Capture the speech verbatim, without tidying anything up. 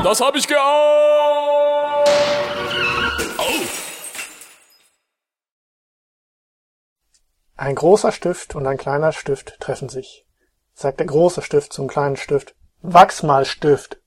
Das hab ich geahnt! Ein großer Stift und ein kleiner Stift treffen sich. Sagt der große Stift zum kleinen Stift: Wachsmalstift.